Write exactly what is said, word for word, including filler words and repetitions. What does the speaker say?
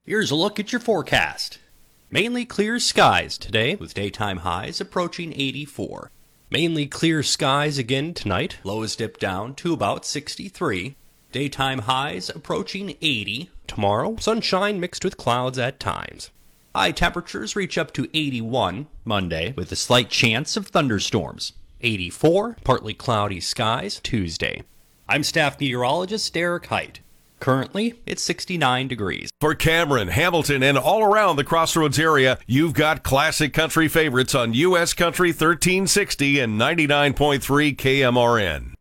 Here's a look at your forecast. Mainly clear skies today with daytime highs approaching eighty-four. Mainly clear skies again tonight. Lows dip down to about sixty-three. Daytime highs approaching eighty. Tomorrow, sunshine mixed with clouds at times. High temperatures reach up to eighty-one Monday with a slight chance of thunderstorms. eighty-four, partly cloudy skies Tuesday. I'm staff meteorologist Derek Height. Currently, it's sixty-nine degrees. For Cameron, Hamilton, and all around the Crossroads area, you've got classic country favorites on U S Country thirteen sixty and ninety-nine point three K M R N.